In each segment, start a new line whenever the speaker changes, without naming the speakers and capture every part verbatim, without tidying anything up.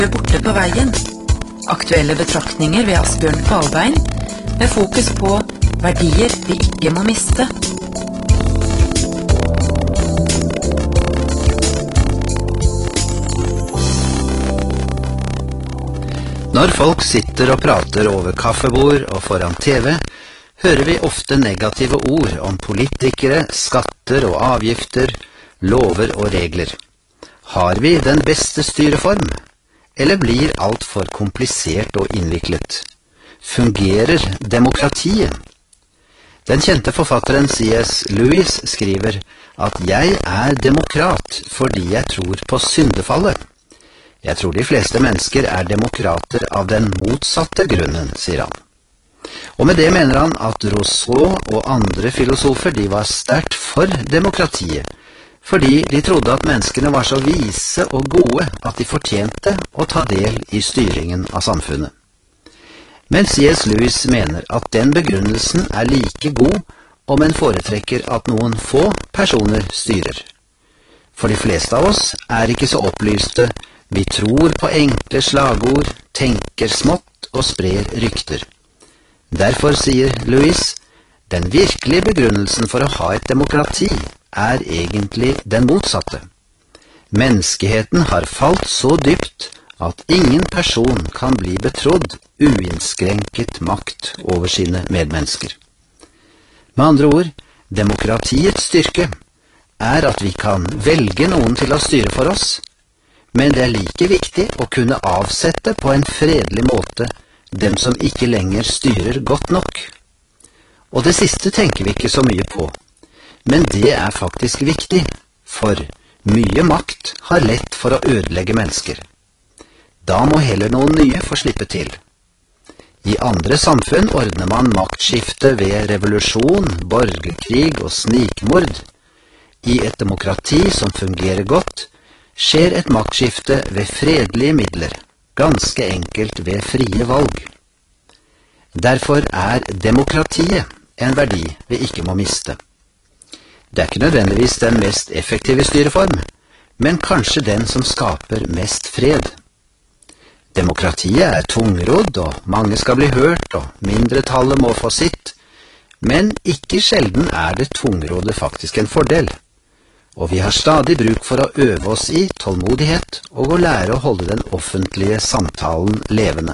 Borte på veien. Aktuelle betraktninger ved Asbjørn Kvalbein, med fokus på verdier vi ikke må miste.
Når folk sitter og prater over kaffebord og foran T V, hører vi ofte negative ord om politikere, skatter og avgifter, lover og regler. Har vi den beste styreform? Eller blir alt for komplisert og innviklet? Fungerer demokratiet? Den kjente forfatteren C S Lewis skriver at jeg er demokrat fordi jeg tror på syndefallet. Jeg tror de fleste mennesker er demokrater av den motsatte grunnen, sier han. Og med det mener han at Rousseau og andre filosofer de var sterkt for demokratiet, fordi de trodde at menneskene var så vise og gode at de fortjente å ta del i styringen av samfunnet. Men C S Lewis mener at den begrunnelsen er like god om en foretrekker at noen få personer styrer. For de fleste av oss er ikke så opplyste. Vi tror på enkle slagord, tenker smått og sprer rykter. Derfor sier Lewis, den virkelige begrunnelsen for å ha et demokrati er egentlig den motsatte. Menneskeheten har falt så dypt at ingen person kan bli betrodd uinnskrenket makt over sine medmennesker. Med andre ord, demokratiets styrke er at vi kan velge noen til å styre for oss, men det er like viktig å kunne avsette på en fredelig måte dem som ikke lenger styrer godt nok. Og det siste tenker vi ikke så mye på, men det er faktisk viktig, for mye makt har lett for å ødelegge mennesker. Da må heller noen nye få slippe til. I andre samfunn ordner man maktskifte ved revolusjon, borgerkrig og snikmord. I et demokrati som fungerer godt, skjer et maktskifte ved fredelige midler, ganske enkelt ved frie valg. Derfor er demokratiet en verdi vi ikke må miste. Det er ikke nødvendigvis den mest effektive styreform, men kanskje den som skaper mest fred. Demokratiet er tungrodd, og mange skal bli hørt, og mindretallet må få sitt, men ikke sjelden er det tungrådet faktisk en fordel. Og vi har stadig bruk for å øve oss i tålmodighet og å lære å holde den offentlige samtalen levende.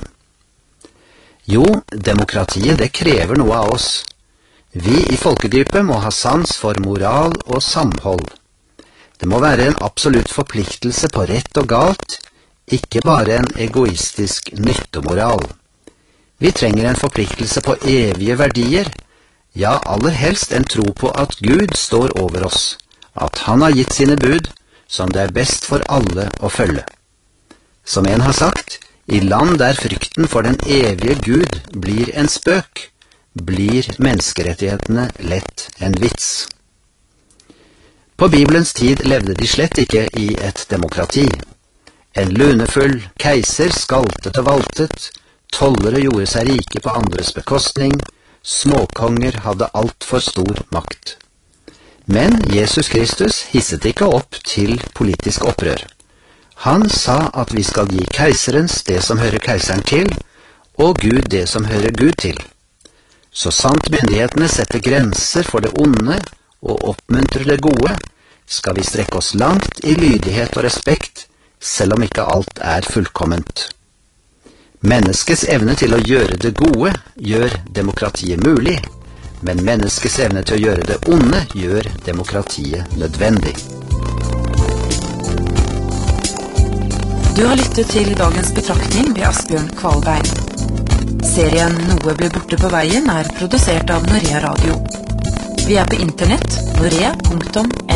Jo, demokratiet det krever noe av oss. Vi i folkedypet må ha sans for moral og samhold. Det må være en absolutt forpliktelse på rett og galt, ikke bare en egoistisk nyttemoral. Vi trenger en forpliktelse på evige verdier, ja, aller helst en tro på at Gud står over oss, at han har gitt sine bud, som det er best for alle å følge. Som en har sagt, i land der frykten for den evige Gud blir en spøk, blir menneskerettighetene lett en vits. På Bibelens tid levde de slett ikke i et demokrati. En lunefull keiser skaltet og valtet, tollere gjorde seg rike på andres bekostning, småkonger hadde alt for stor makt. Men Jesus Kristus hisset ikke opp til politisk opprør. Han sa at vi skal gi keiserens det som hører keiseren til, og Gud det som hører Gud til. Så sant myndighetene setter grenser for det onde og oppmuntrer det gode, skal vi strekke oss langt i lydighet og respekt, selv om ikke alt er fullkomment. Menneskets evne til å gjøre det gode gjør demokratiet mulig, men menneskets evne til å gjøre det onde gjør demokratiet nødvendig.
Du har lyttet til dagens betraktning ved Asbjørn Kvalbein. Serien Noe blir borte på veien er produsert av Norea Radio. Vi er på internett norea punktum